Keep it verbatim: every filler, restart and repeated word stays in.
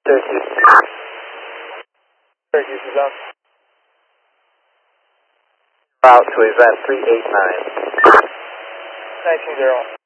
Syracuse. Syracuse is up. Out to event three eight nine. nineteen zero.